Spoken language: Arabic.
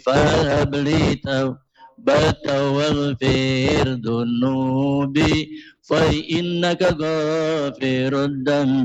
فهب لي توبة واغفر ذنوبي فإنك غافر الذنب.